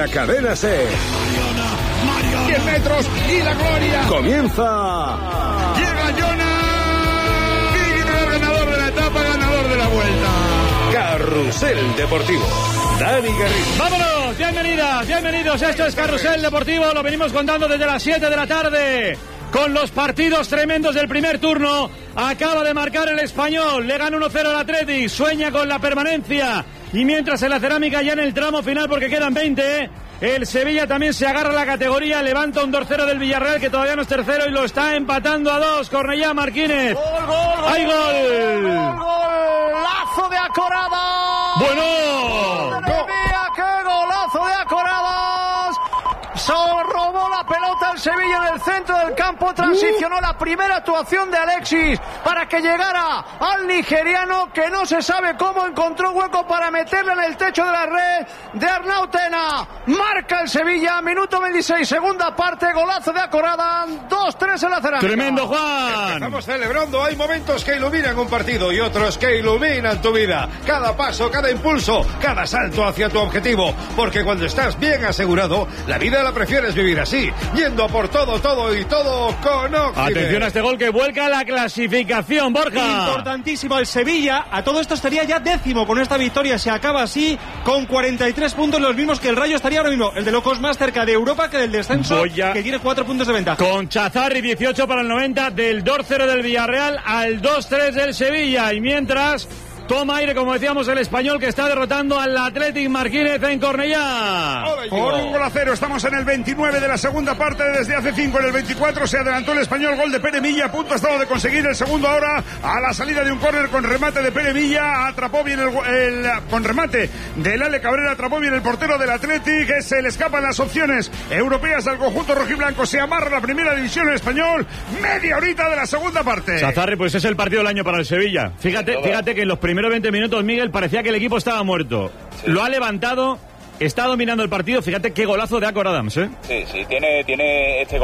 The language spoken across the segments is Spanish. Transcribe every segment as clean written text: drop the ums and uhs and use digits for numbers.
la Cadena SER. 10 metros y la gloria. Comienza. Llega Jonas, ganador de la etapa, ganador de la vuelta. Carrusel Deportivo. Dani Garrido. ¡Vámonos! Bienvenidos. Esto es Carrusel Deportivo. Lo venimos contando desde las 7 de la tarde. Con los partidos tremendos del primer turno. Acaba de marcar el Español. Le gana 1-0 al Athletic. Sueña con la permanencia. Y mientras en la Cerámica ya en el tramo final, porque quedan 20, el Sevilla también se agarra a la categoría. Levanta un 2-0 del Villarreal, que todavía no es tercero, y lo está empatando a 2. Cornellá Martínez. ¡Gol! ¡Hay gol! ¡Golazo de Acorada! ¡Bueno! ¡Qué golazo de Acoradas! Se robó la pelota el Sevilla en el centro del campo, transicionó la primera actuación de Alexis para que llegara al nigeriano, que no se sabe cómo encontró hueco para meterle en el techo de la red de Arnau Tena. Marca el Sevilla, minuto 26, segunda parte, golazo de Acorada, 2-3 en la Cerámica. ¡Tremendo, Juan! Estamos celebrando, hay momentos que iluminan un partido y otros que iluminan tu vida. Cada paso, cada impulso, cada salto hacia tu objetivo, porque cuando estás bien asegurado, la vida la prefieres vivir así, yendo a por todo y todo con Occident. Atención a este gol que vuelca la clasificación, Borja. Importantísimo el Sevilla. A todo esto estaría ya 10º con esta victoria. Se acaba así con 43 puntos, los mismos que el Rayo. Estaría ahora mismo el de locos más cerca de Europa que del descenso, que tiene 4 puntos de ventaja. Con Chazarri 18 para el 90, del 2-0 del Villarreal al 2-3 del Sevilla. Y mientras toma aire, como decíamos, el Español, que está derrotando al Athletic Martínez en Cornellá. Por 1-0, estamos en el 29 de la segunda parte. Desde hace 5 en el 24 se adelantó el Español, gol de Pere Milla. A punto ha estado de conseguir el segundo ahora a la salida de un córner con remate de Pere Milla. Atrapó bien con remate del Ale Cabrera, atrapó bien el portero del Athletic, que se le escapan las opciones europeas al conjunto rojiblanco. Se amarra la primera división el Español, media horita de la segunda parte. Chazarri, pues es el partido del año para el Sevilla. Fíjate que en los primeros 20 minutos, Miguel, parecía que el equipo estaba muerto. Sí. Lo ha levantado, está dominando el partido. Fíjate qué golazo de Acor Adams, ¿eh? Sí, tiene este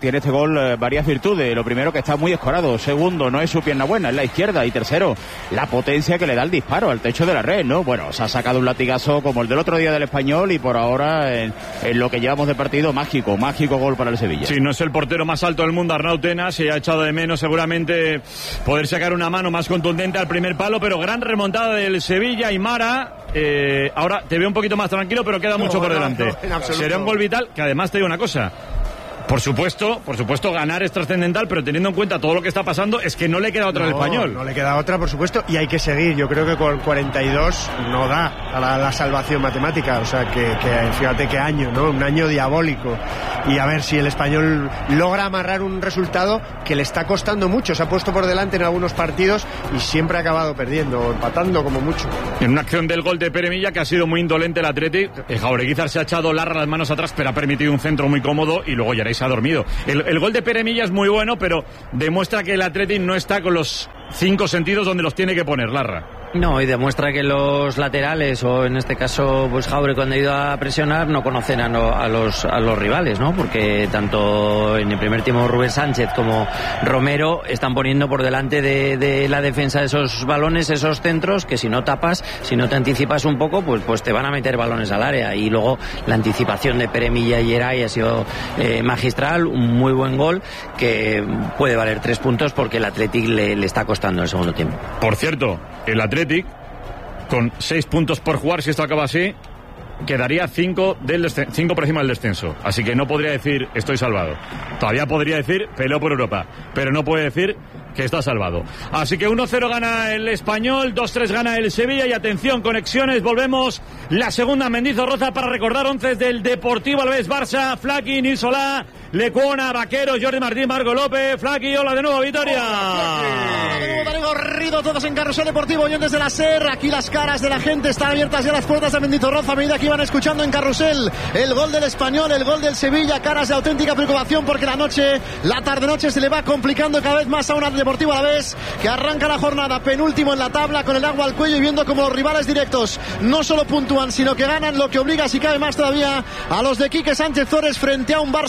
gol varias virtudes. Lo primero, que está muy escorado. Segundo, no es su pierna buena, es la izquierda. Y tercero, la potencia que le da el disparo al techo de la red, ¿no? Bueno, se ha sacado un latigazo como el del otro día del Español, y por ahora, en lo que llevamos de partido, mágico gol para el Sevilla. Sí, no es el portero más alto del mundo, Arnau Tena. Se ha echado de menos seguramente poder sacar una mano más contundente al primer palo, pero gran remontada del Sevilla. Y Mara, ahora te veo un poquito más tranquilo, pero queda mucho por delante. Sería un gol vital, que además te digo una cosa. Por supuesto, ganar es trascendental, pero teniendo en cuenta todo lo que está pasando, es que no le queda otra al Español. No le queda otra, por supuesto, y hay que seguir. Yo creo que con 42 no da a la salvación matemática. O sea, que fíjate qué año, ¿no? Un año diabólico. Y a ver si el Español logra amarrar un resultado que le está costando mucho. Se ha puesto por delante en algunos partidos y siempre ha acabado perdiendo, empatando como mucho. En una acción del gol de Pere Milla, que ha sido muy indolente el Athletic, Jaureguizar se ha echado larga las manos atrás, pero ha permitido un centro muy cómodo, y luego Yaray se ha dormido. El gol de Pere Milla es muy bueno, pero demuestra que el Athletic no está con los 5 sentidos donde los tiene que poner, Larra. No, y demuestra que los laterales, o en este caso pues Jaure, cuando ha ido a presionar, no conocen a los rivales, ¿no? Porque tanto en el primer tiempo Rubén Sánchez como Romero están poniendo por delante de la defensa de esos balones, esos centros, que si no tapas, si no te anticipas un poco, pues te van a meter balones al área. Y luego la anticipación de Pere Milla y Yeray ha sido magistral, un muy buen gol que puede valer 3 puntos, porque el Athletic le está costando el segundo tiempo. Por cierto, el Athletic, con 6 puntos por jugar, si esto acaba así, quedaría 5 por encima del descenso. Así que no podría decir estoy salvado. Todavía podría decir peleo por Europa, pero no puede decir que está salvado. Así que 1-0 gana el Español, 2-3 gana el Sevilla. Y atención, conexiones, volvemos la segunda en Mendizorroza para recordar 11 del Deportivo Alavés. Barça, Flaqui, Nil Solá, Lecuona, Vaquero, Jordi Martín, Marco López. Flaqui, hola de nuevo, Vitoria. Hola de nuevo, Dani Garrido, todos en Carrusel Deportivo, oyentes de la SER. Aquí las caras de la gente están abiertas ya las puertas de Mendizorroza a medida que iban escuchando en Carrusel el gol del Español, el gol del Sevilla. Caras de auténtica preocupación, porque la tarde-noche se le va complicando cada vez más a una Deportivo Alavés, que arranca la jornada penúltimo en la tabla, con el agua al cuello, y viendo como los rivales directos no solo puntúan, sino que ganan, lo que obliga, si cabe más todavía, a los de Quique Sánchez Flores frente a un Barça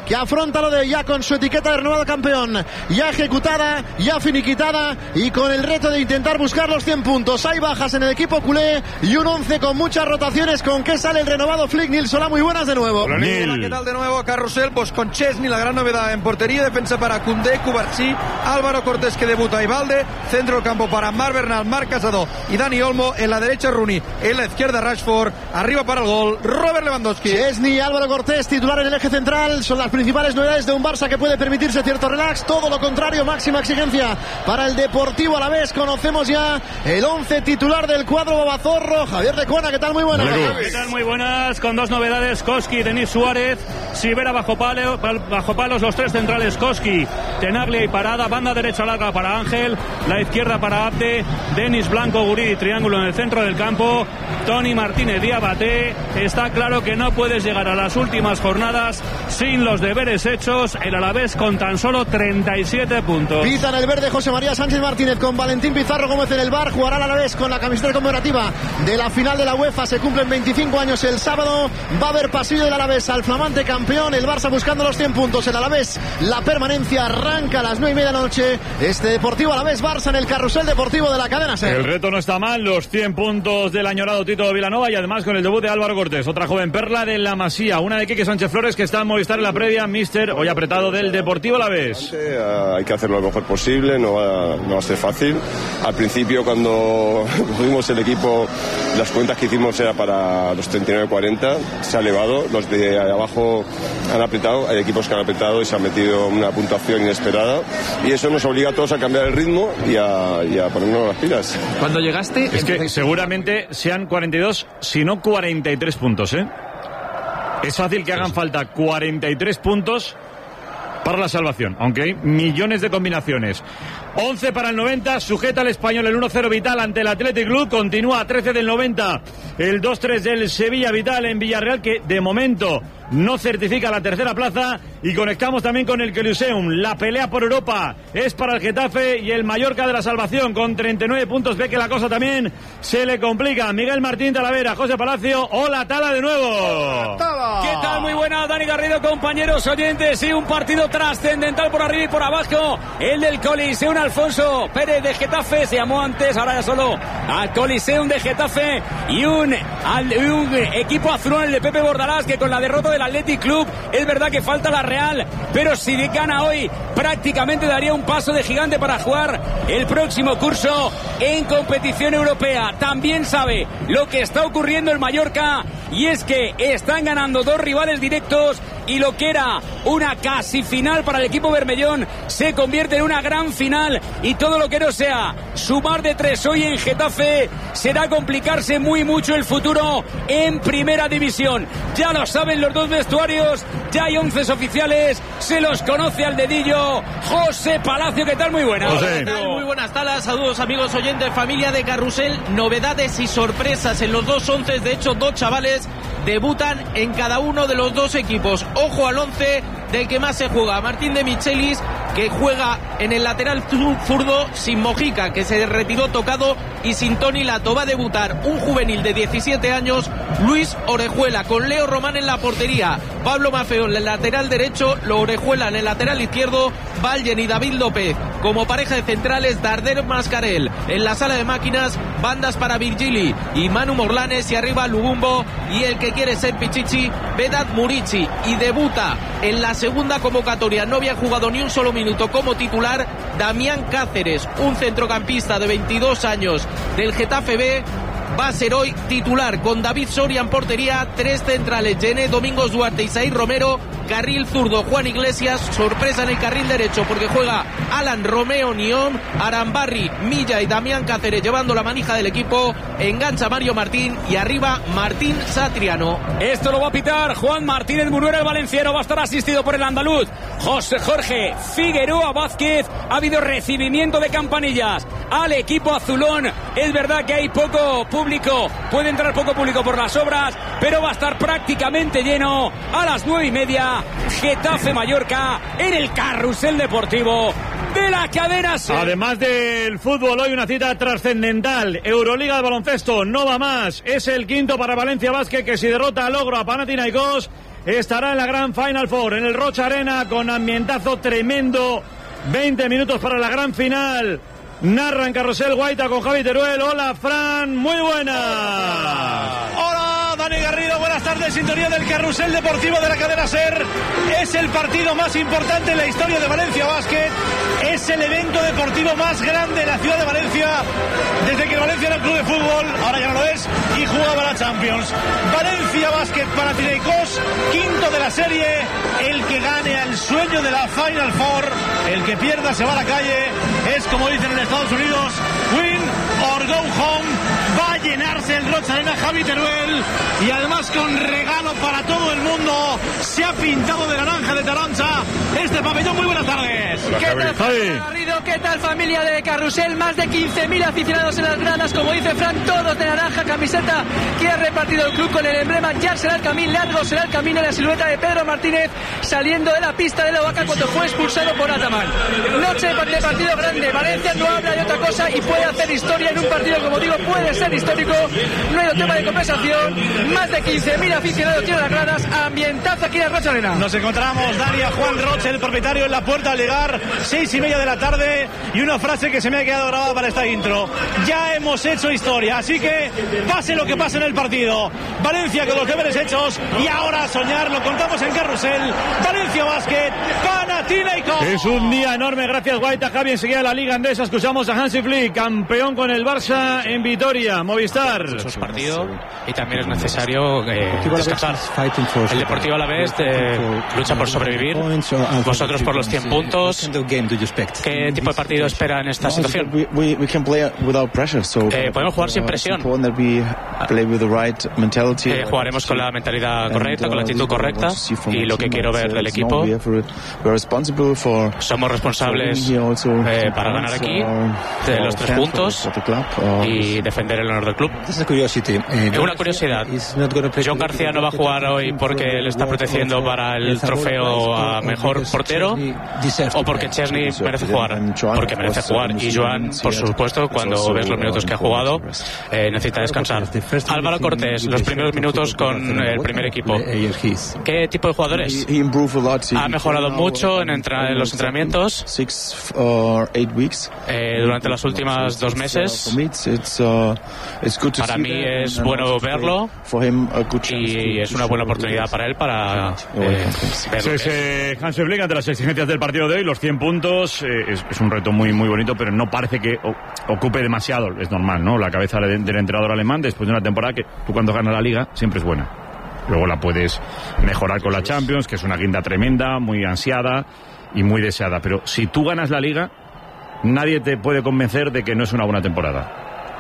que afronta lo de ya con su etiqueta de renovado campeón, ya ejecutada, ya finiquitada y con el reto de intentar buscar los 100 puntos. Hay bajas en el equipo culé y un 11 con muchas rotaciones. ¿Con qué sale el renovado Flick? Nils, hola, muy buenas de nuevo. Hola, ¿qué tal de nuevo, Carrusel? Pues con Chesney, la gran novedad en portería, defensa para Koundé, Cubarsí, Álvaro Cortés que debuta y Valde, centro del campo para Marc Bernal, Marc Casado y Dani Olmo, en la derecha Rooney, en la izquierda Rashford, arriba para el gol Robert Lewandowski. Chesney, Álvaro Cortés, titular en el eje central, son las principales novedades de un Barça que puede permitirse cierto relax, todo lo contrario, máxima exigencia para el Deportivo Alavés. Conocemos ya el 11 titular del cuadro babazorro. Javier de Cuana, ¿qué tal? Muy buenas. ¿Qué tal? Muy buenas, con dos novedades: Koski, Denis Suárez, Sivera bajo palos, los tres centrales Koski, Tenaglia y Parada, banda derecha larga para Ángel, la izquierda para Abde, Denis, Blanco, Guridi, triángulo en el centro del campo, Toni Martínez, Diabaté. Está claro que no puedes llegar a las últimas jornadas sin los deberes hechos. El Alavés con tan solo 37 puntos. Pita en el verde José María Sánchez Martínez con Valentín Pizarro Gómez en el bar. Jugará el Alavés con la camiseta conmemorativa de la final de la UEFA. Se cumplen 25 años el sábado. Va a haber pasillo del Alavés al flamante campeón. El Barça buscando los 100 puntos. El Alavés, la permanencia, arranca a las 9:30 de la noche. Este Deportivo Alavés Barça en el carrusel deportivo de la cadena SER. El reto no está mal, los 100 puntos del añorado Tito Vilanova y además con el debut de Álvaro Cortés, otra joven perla de la Masía, una de Quique Sánchez Flores que está en Movistar en la previa, míster hoy apretado del Deportivo Alavés. Hay que hacerlo lo mejor posible, no va a ser fácil. Al principio cuando tuvimos el equipo, las cuentas que hicimos era para los 39-40, se ha elevado, los de abajo han apretado, hay equipos que han apretado y se han metido una puntuación inesperada y eso nos obliga a todos a cambiar el ritmo y a ponernos las pilas. Cuando llegaste... Es que seguramente sean 42, si no 43 puntos, ¿eh? Es fácil que hagan falta 43 puntos para la salvación, aunque hay millones de combinaciones. 11 para el 90, sujeta el Español el 1-0 Vital ante el Athletic Club, continúa a 13 del 90 el 2-3 del Sevilla Vital en Villarreal, que de momento no certifica la tercera plaza, y conectamos también con el Coliseum. La pelea por Europa es para el Getafe y el Mallorca de la salvación con 39 puntos. Ve que la cosa también se le complica. Miguel Martín Talavera, José Palacio, hola Tala de nuevo. ¿Qué tal? Muy buena, Dani Garrido, compañeros oyentes. Sí, un partido trascendental por arriba y por abajo. El del Coliseum Alfonso Pérez de Getafe, se llamó antes, ahora ya solo al Coliseum de Getafe, y un equipo azul, el de Pepe Bordalás, que con la derrota del Athletic Club es verdad que falta la Real, pero si gana hoy prácticamente daría un paso de gigante para jugar el próximo curso en competición europea. También sabe lo que está ocurriendo el Mallorca, y es que están ganando dos rivales directos, y lo que era una casi final para el equipo bermellón se convierte en una gran final, y todo lo que no sea sumar de 3 hoy en Getafe será complicarse muy mucho el futuro en primera división. Ya lo saben los dos vestuarios, ya hay 11 oficiales, se los conoce al dedillo. José Palacio, ¿qué tal? Muy buenas. ¿Qué tal? Muy buenas, Talas, saludos amigos oyentes, familia de Carrusel. Novedades y sorpresas en los dos 11, de hecho dos chavales debutan en cada uno de los dos equipos. Ojo al 11 del que más se juega: Martín de Michelis, que juega en el lateral zurdo, sin Mojica, que se retiró tocado, y sin Toni Lato. Va a debutar un juvenil de 17 años, Luis Orejuela, con Leo Román en la portería, Pablo Mafeo en el lateral derecho, lo Orejuela en el lateral izquierdo, Vallen y David López como pareja de centrales, Darder Mascarel en la sala de máquinas, bandas para Virgili y Manu Morlanes, y arriba Lubumbo y el que quiere ser Pichichi, Vedat Murici, y debuta en la segunda convocatoria, no había jugado ni un solo minuto como titular, Damián Cáceres, un centrocampista de 22 años del Getafe B. Va a ser hoy titular con David Soria en portería, tres centrales, Gené, Domingos Duarte y Said Romero, carril zurdo, Juan Iglesias, sorpresa en el carril derecho porque juega Alan Romeo Nión, Arambarri, Milla y Damián Cáceres llevando la manija del equipo, engancha Mario Martín y arriba Martín Satriano. Esto lo va a pitar Juan Martínez Munuera, el valenciano, va a estar asistido por el andaluz José Jorge Figueroa Vázquez. Ha habido recibimiento de campanillas al equipo azulón, es verdad que hay poco público, puede entrar poco público por las obras, pero va a estar prácticamente lleno a las 9:30. Getafe Mallorca en el carrusel deportivo de la cadena SER. Además del fútbol, hoy una cita trascendental, Euroliga de baloncesto, no va más, es el quinto para Valencia Basket, que si derrota a Logro a Panathinaikos estará en la gran Final Four, en el Rocha Arena, con ambientazo tremendo. 20 minutos para la gran final. Narra en Carrusel Guaita con Javi Teruel. Hola, Fran, muy buenas. Hola, Dani Garrido, buenas tardes. Sintonía del Carrusel Deportivo de la cadena SER. Es el partido más importante en la historia de Valencia Basket. Es el evento deportivo más grande de la ciudad de Valencia desde que Valencia era un club de fútbol, ahora ya no lo es, y jugaba la Champions. Valencia Basket Panathinaikos, quinto de la serie. El que gane al sueño de la Final Four, el que pierda se va a la calle. Es como dicen en Estados Unidos, win or go home. Va a llenarse el Rocha Arena, Javi Teruel, y además con regalo para todo el mundo. Se ha pintado de naranja de Tarancha este pabellón. Muy buenas tardes. ¿Qué tal, Garrido? ¿Qué tal, familia de Carrusel? Más de 15.000 aficionados en las gradas, como dice Fran, todos de naranja, camiseta que ha repartido el club con el emblema. Ya será el camino, largo será el camino, en la silueta de Pedro Martínez saliendo de la pista de la Vaca cuando fue expulsado por Ataman. Noche de partido grande. Valencia no habla de otra cosa y puede hacer historia en un partido, como digo, puede ser histórico. No hay tema de conversación. Más de 15.000 aficionados tienen las gradas. Ambientazo aquí en Rocha Arena. Nos encontramos, Dani, a Juan Roche, el propietario, en la puerta al llegar, 6:30 de la tarde, y una frase que se me ha quedado grabada para esta intro: ya hemos hecho historia, así que pase lo que pase en el partido, Valencia con los deberes hechos, y ahora a soñar. Lo contamos en Carrusel. Valencia Basket Panathinaikos. Es un día enorme, gracias Guaita. Javi, enseguida la Liga Andesa. Escuchamos a Hansi Flick, campeón con el Barça en Vitoria, Movistar. Es partido y también es necesario descansar. El Deportivo Alavés lucha por sobrevivir, vosotros por los 100 puntos. ¿Qué tipo de partido espera en esta situación? Podemos jugar sin presión. Jugaremos con la mentalidad correcta, con la actitud correcta, y lo que quiero ver del equipo. Somos responsables para ganar aquí de los 3 puntos y defender el honor del club. Una curiosidad: John García no va a jugar hoy porque él está protegiendo para el trofeo a mejor portero, o porque Chesney merece jugar. Porque merece jugar, y Joan, por supuesto, cuando ves los minutos que ha jugado, necesita descansar. Álvaro Cortés, los primeros minutos con el primer equipo. ¿Qué tipo de jugadores? Ha mejorado mucho en los entrenamientos durante los últimos 2 meses. Para mí es bueno verlo, y es una buena oportunidad para él para verlo. Hansi Flick, ante las exigencias del partido de hoy, los 100 puntos, es un reto muy, muy bonito, pero no parece que ocupe demasiado, es normal, ¿no? La cabeza del entrenador alemán, después de una temporada que tú, cuando ganas la Liga, siempre es buena. Luego la puedes mejorar con la Champions, que es una guinda tremenda, muy ansiada y muy deseada. Pero si tú ganas la Liga, nadie te puede convencer de que no es una buena temporada.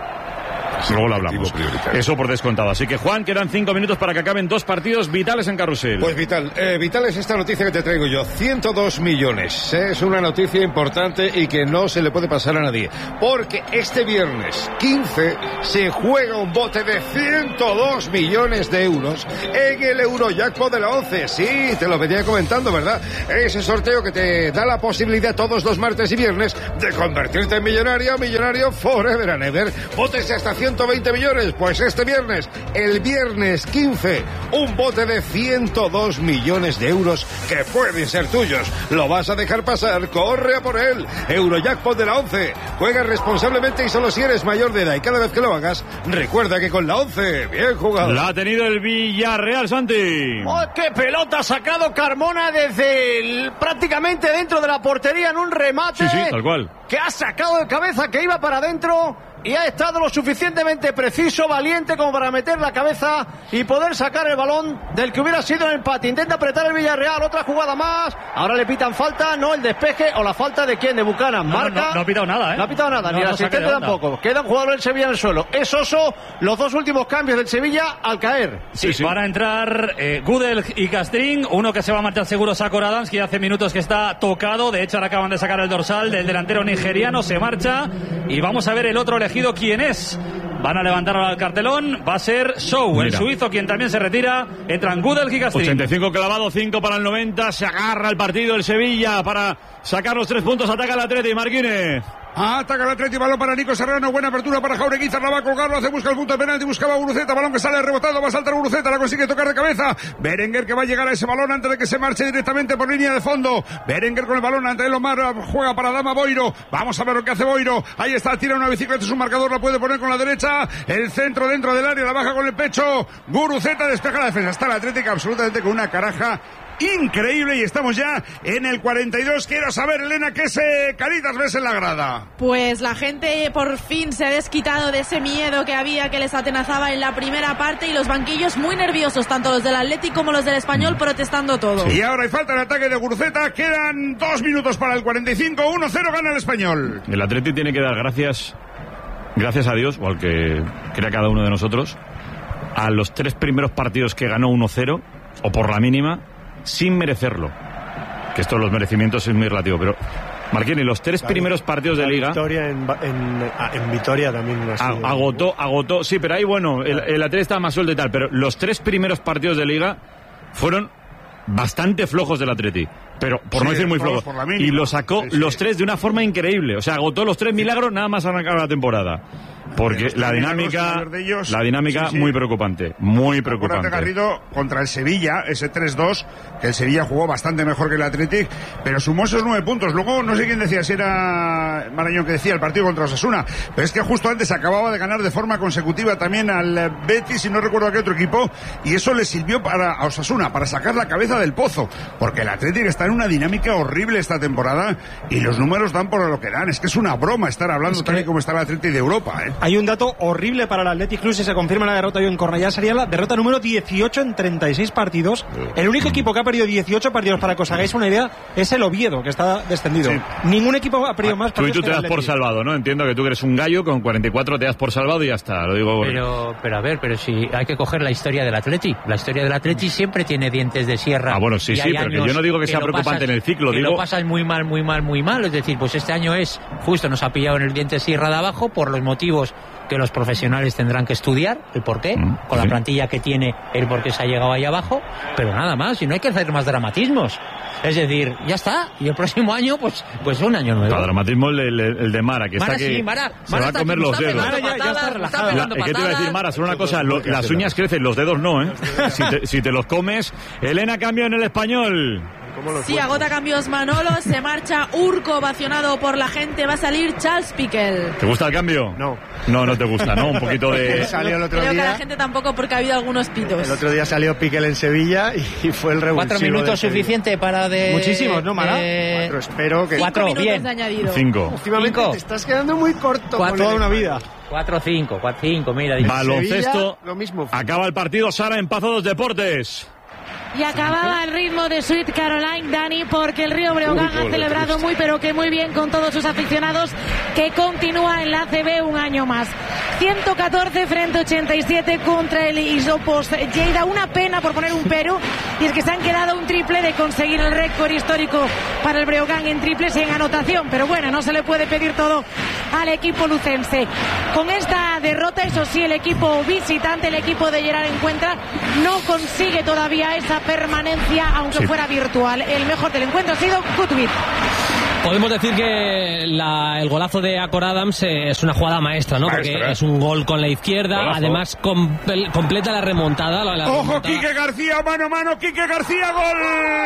Luego lo hablamos. Eso por descontado. Así que, Juan, quedan 5 minutos para que acaben 2 partidos vitales en Carrusel. Pues vital es esta noticia que te traigo yo. 102 millones. Es una noticia importante y que no se le puede pasar a nadie. Porque este viernes 15 se juega un bote de 102 millones de euros en el Eurojackpot de la 11. Sí, te lo venía comentando, ¿verdad? Ese sorteo que te da la posibilidad todos los martes y viernes de convertirte en millonario forever and ever. Botes de hasta 120 millones, pues este viernes, el viernes 15, un bote de 102 millones de euros que pueden ser tuyos. ¿Lo vas a dejar pasar? ¡Corre a por él! Eurojackpot de la 11. Juega responsablemente y solo si eres mayor de edad, y cada vez que lo hagas, recuerda que con la 11, bien jugado. La ha tenido el Villarreal, Santi. ¡Oh, qué pelota ha sacado Carmona desde prácticamente dentro de la portería en un remate! Sí, tal cual. Que ha sacado de cabeza, que iba para adentro, y ha estado lo suficientemente preciso, valiente, como para meter la cabeza y poder sacar el balón del que hubiera sido el empate. Intenta apretar el Villarreal, otra jugada más. Ahora le pitan falta, no el despeje o la falta de quién, de Buchanan. Marca. No ha pitado nada, ¿eh? No ha pitado nada, ni el asistente tampoco. Queda un jugador del Sevilla en el suelo. Es Oso, los 2 últimos cambios del Sevilla al caer. Sí. Van a entrar Gudel y Castrín. Uno que se va a marchar seguro, Sakor Adams, que hace minutos que está tocado. De hecho, ahora acaban de sacar el dorsal del delantero nigeriano. Se marcha. Y vamos a ver el otro elegido quién es. Van a levantar ahora el cartelón. Va a ser Show, el suizo, quien también se retira. Entran Gudel y Castrín. 85 clavado, 5 para el 90. Se agarra el partido el Sevilla para sacar los 3 puntos. Ataca el Atleti, Marquínez. Ataca el Atleti, balón para Nico Serrano, buena apertura para Jauregui, la va a colgar, lo hace, busca el punto de penalti, buscaba Guruceta, balón que sale rebotado, va a saltar Guruceta, la consigue tocar de cabeza. Berenguer que va a llegar a ese balón antes de que se marche directamente por línea de fondo. Berenguer con el balón ante él, Omar juega para Dama Boiro. Vamos a ver lo que hace Boiro. Ahí está, tira una bicicleta, es un marcador, la puede poner con la derecha. El centro dentro del área, la baja con el pecho. Guruceta despeja la defensa. Está la Atlética absolutamente con una caraja increíble y estamos ya en el 42. Quiero saber, Elena, ¿qué caritas ves en la grada? Pues la gente por fin se ha desquitado de ese miedo que había, que les atenazaba en la primera parte, y los banquillos muy nerviosos, tanto los del Athletic como los del Español, protestando todo. Y ahora hay falta el ataque de Guruceta, quedan 2 minutos para el 45, 1-0 gana el Español. El Athletic tiene que dar gracias a Dios, o al que crea cada uno de nosotros, a los 3 primeros partidos que ganó 1-0, o por la mínima, sin merecerlo. Que esto de los merecimientos es muy relativo, pero Marquini, los 3 primeros partidos de Liga... Victoria en Vitoria también. Agotó, sí, pero ahí, bueno, el Atleti estaba más suelto y tal, pero los 3 primeros partidos de Liga fueron bastante flojos del Atleti, pero por no decir muy flojos, y lo sacó los 3 de una forma increíble. O sea, agotó los 3 milagros nada más arrancar la temporada. Porque la dinámica sí. Muy preocupante. Acuérdate, Garrido, contra el Sevilla, ese 3-2, que el Sevilla jugó bastante mejor que el Athletic, pero sumó esos 9 puntos. Luego, no sé quién decía, si era Marañón que decía el partido contra Osasuna, pero es que justo antes acababa de ganar de forma consecutiva también al Betis, y no recuerdo a qué otro equipo, y eso le sirvió a Osasuna, para sacar la cabeza del pozo, porque el Athletic está en una dinámica horrible esta temporada, y los números dan por lo que dan. Es que es una broma estar hablando tal y como está el Athletic de Europa, ¿eh? Hay un dato horrible para el Athletic Club, si se confirma la derrota hoy en Cornellá, sería la derrota número 18 en 36 partidos. El único equipo que ha perdido 18 partidos, para que os hagáis una idea, es el Oviedo, que está descendido. Sí. Ningún equipo ha perdido más partidos. Tú te das por salvado, ¿no? Entiendo que tú eres un gallo, con 44 te das por salvado y ya está, lo digo. Pero a ver, si hay que coger la historia del Athletic. La historia del Athletic siempre tiene dientes de sierra. Ah, bueno, sí, pero que yo no digo que sea preocupante en el ciclo, digo... lo pasas muy mal, es decir, pues este año justo nos ha pillado en el diente de sierra de abajo, por los motivos que los profesionales tendrán que estudiar, el porqué, con la plantilla que tiene, el por qué se ha llegado ahí abajo, pero nada más, y no hay que hacer más dramatismos. Es decir, ya está, y el próximo año, pues un año nuevo. El dramatismo el de Mara, que Mara, está que Mara se va a comer los dedos. Ya está relajada. ¿Qué te iba a decir, Mara? Solo una cosa, las uñas crecen, los dedos no, ¿eh? Si te los comes. Elena, cambio en el Español. Sí, agota cambios Manolo, se marcha Urco, ovacionado por la gente, va a salir Charles Piquel. ¿Te gusta el cambio? No te gusta, ¿no? Un poquito de... Salió el otro Creo día. que a la gente tampoco, porque ha habido algunos pitos. El otro día salió Piquel en Sevilla y fue el revulsivo. 4 minutos suficiente para Muchísimos, ¿no, Mara? 4, espero que... 4, minutos de añadido. 5. Últimamente te estás quedando muy corto. Toda una vida. 4-5, mira. Baloncesto, lo mismo. Acaba el partido, Sara, en Pazo dos Deportes. Y acababa el ritmo de Sweet Caroline, Dani, porque el Río Breogán ha celebrado muy bien con todos sus aficionados, que continúa en la ACB un año más. 114 frente 87 contra el Isopos Lleida. Una pena, por poner un pero, y es que se han quedado un triple de conseguir el récord histórico para el Breogán en triples y en anotación, pero bueno, no se le puede pedir todo al equipo lucense. Con esta derrota, eso sí, el equipo visitante, el equipo de Gerard Encuentra, no consigue todavía esa permanencia, aunque fuera virtual. El mejor del encuentro ha sido Kutwit. Podemos decir que el golazo de Acor Adams es una jugada maestra, ¿no? Porque es un gol con la izquierda, golazo. Además completa la remontada. ¡Ojo, Quique García, mano a mano, Quique García, gol!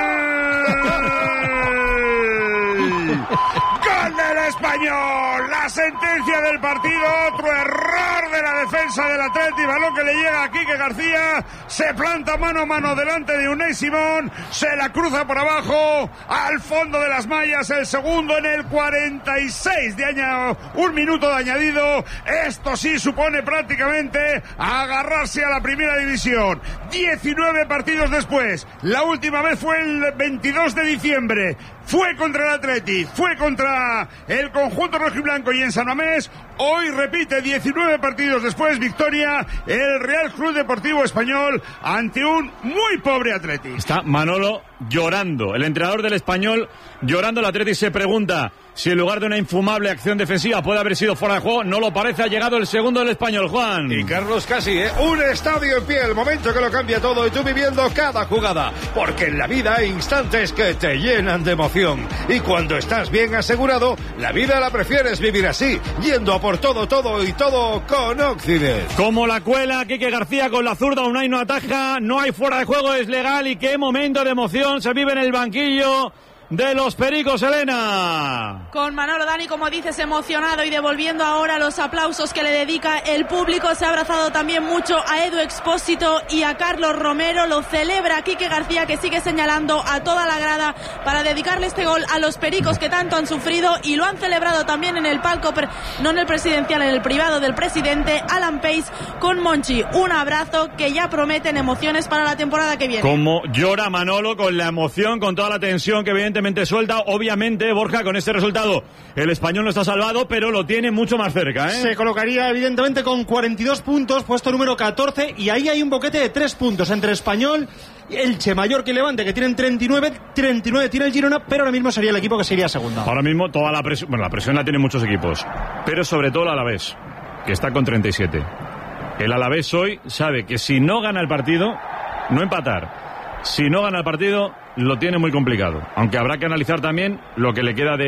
¡Gol del Español! La sentencia del partido, otro error de la defensa del Atleti, balón que le llega a Quique García, se planta mano a mano delante de Unai Simón, se la cruza por abajo, al fondo de las mallas, el segundo en el 46 de año, 1 minuto de añadido. Esto sí supone prácticamente agarrarse a la primera división. 19 partidos después, la última vez fue el 22 de diciembre, fue contra el Atleti, fue contra el conjunto rojiblanco y en San Mamés. Hoy repite, 19 partidos después, victoria el Real Club Deportivo Español ante un muy pobre Atleti. Está Manolo llorando, el entrenador del Español llorando. El Atleti se pregunta si en lugar de una infumable acción defensiva puede haber sido fuera de juego, no lo parece. Ha llegado el segundo del Español, Juan. Y Carlos, casi, un estadio en pie, el momento que lo cambia todo y tú viviendo cada jugada. Porque en la vida hay instantes que te llenan de emoción. Y cuando estás bien asegurado, la vida la prefieres vivir así, yendo a por todo y todo con Occident. Como la cuela, Quique García con la zurda, Unai no ataja, no hay fuera de juego, es legal. Y qué momento de emoción se vive en el banquillo de los Pericos, Elena. Con Manolo, Dani, como dices, emocionado y devolviendo ahora los aplausos que le dedica el público. Se ha abrazado también mucho a Edu Expósito y a Carlos Romero. Lo celebra Quique García, que sigue señalando a toda la grada para dedicarle este gol a los Pericos, que tanto han sufrido, y lo han celebrado también en el palco, no en el presidencial, en el privado del presidente Alan Pace con Monchi. Un abrazo que ya prometen emociones para la temporada que viene. Como llora Manolo con la emoción, con toda la tensión que evidentemente suelta. Obviamente, Borja, con este resultado el Español no está salvado, pero lo tiene mucho más cerca, ¿eh? Se colocaría evidentemente con 42 puntos, puesto número 14, y ahí hay un boquete de 3 puntos entre Español, Elche, Mallorca y Levante, que tienen 39 tiene el Girona, pero ahora mismo sería el equipo que sería segundo. Ahora mismo toda la presión, la presión la tienen muchos equipos, pero sobre todo el Alavés, que está con 37. El Alavés hoy sabe que si no gana el partido, no empatar, si no gana el partido, lo tiene muy complicado. Aunque habrá que analizar también lo que le queda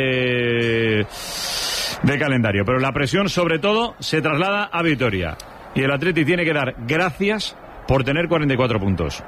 de calendario. Pero la presión, sobre todo, se traslada a Vitoria. Y el Atleti tiene que dar gracias por tener 44 puntos.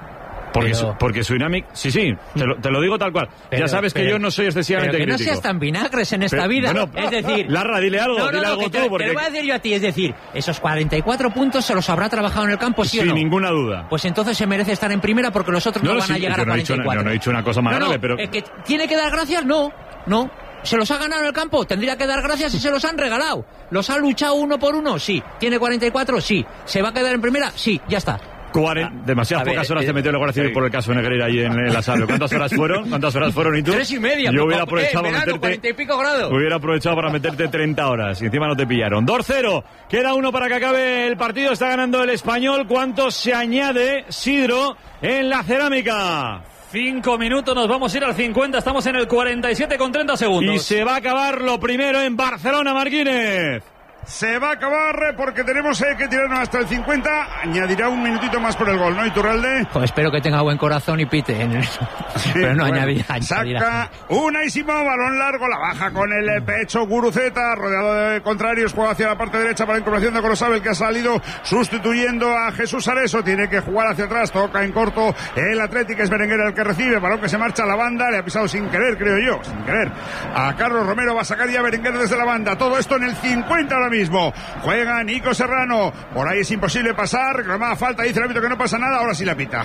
Porque su Dynamic... Sí, te lo digo tal cual. Ya sabes que yo no soy excesivamente crítico. crítico. No seas tan vinagres en esta vida. Bueno, es decir... Larra, dile algo, dile algo tú. Porque... Te lo voy a decir yo a ti. Es decir, esos 44 puntos se los habrá trabajado en el campo, ¿sí o no? Sin ninguna duda. Pues entonces se merece estar en primera, porque los otros no van a llegar a 44. No he dicho una cosa más grave, pero... ¿Que tiene que dar gracias? No. ¿Se los ha ganado en el campo? Tendría que dar gracias si se los han regalado. ¿Los ha luchado uno por uno? Sí. ¿Tiene 44? Sí. ¿Se va a quedar en primera? Sí, ya está. Demasiadas pocas horas te metió la Guardia Civil por el caso Negreira ahí en el asalto. ¿Cuántas horas fueron? ¿Y tú? 3:30. Yo hubiera aprovechado para meterte 40 y pico grados. Hubiera aprovechado para meterte 30 horas y encima no te pillaron. 2-0. Queda uno para que acabe el partido. Está ganando el Español. ¿Cuánto se añade, Sidro, en la cerámica? 5 minutos, nos vamos a ir al 50. Estamos en el 47 con 30 segundos. Y se va a acabar lo primero en Barcelona, Marquínez. Se va a acabar porque tenemos que tirarnos hasta el 50. Añadirá un minutito más por el gol, ¿no, Iturralde? Pues espero que tenga buen corazón y pite en el... Pero no, bueno, añadirá. Saca una Isimo, balón largo, la baja con el pecho Guruceta, rodeado de contrarios, juega hacia la parte derecha para la incorporación de Gorosabel, que ha salido sustituyendo a Jesús Areso. Tiene que jugar hacia atrás, toca en corto el Atlético, es Berenguer el que recibe, balón que se marcha a la banda, le ha pisado sin querer, creo yo, sin querer. A Carlos Romero, va a sacar ya Berenguer desde la banda. Todo esto en el 50 ahora mismo. Juega Nico Serrano, por ahí es imposible pasar, reclamada falta, dice el árbitro que no pasa nada, ahora sí la pita.